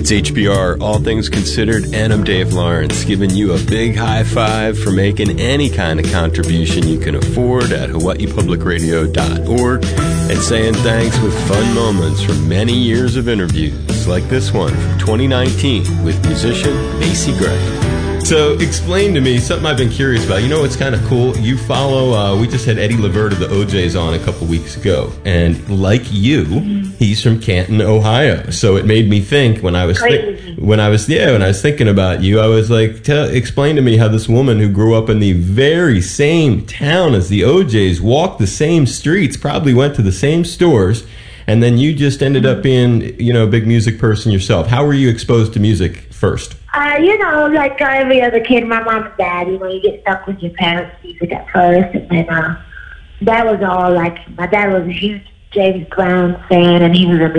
It's HBR, All Things Considered, and I'm Dave Lawrence, giving you a big high five for making any kind of contribution you can afford at hawaiipublicradio.org and saying thanks with fun moments from many years of interviews, like this one from 2019 with musician Macy Gray. So explain to me something I've been curious about. You know what's kind of cool? You follow, we just had Eddie Levert of the OJs on a couple weeks ago. And like you, he's from Canton, Ohio. So it made me think when I was thinking about you, I was like, explain to me how this woman who grew up in the very same town as the OJs, walked the same streets, probably went to the same stores, and then you just ended up being, a big music person yourself. How were you exposed to music first? Like every other kid, my mom and dad, you get stuck with your parents' music at first. And then that was all, my dad was a huge James Brown fan, and he was a